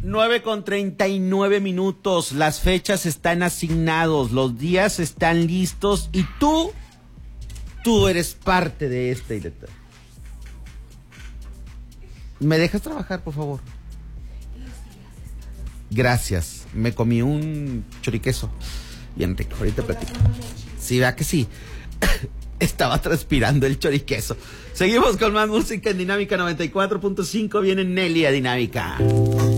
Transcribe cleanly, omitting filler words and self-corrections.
9:39. Las fechas están asignados, los días están listos y tú eres parte de esta y de todo. ¿Me dejas trabajar, por favor? Gracias. Me comí un choriqueso bien rico. Ahorita platico. Sí, vea que sí. Estaba transpirando el choriqueso. Seguimos con más música en Dinámica 94.5. Viene Nelly a Dinámica.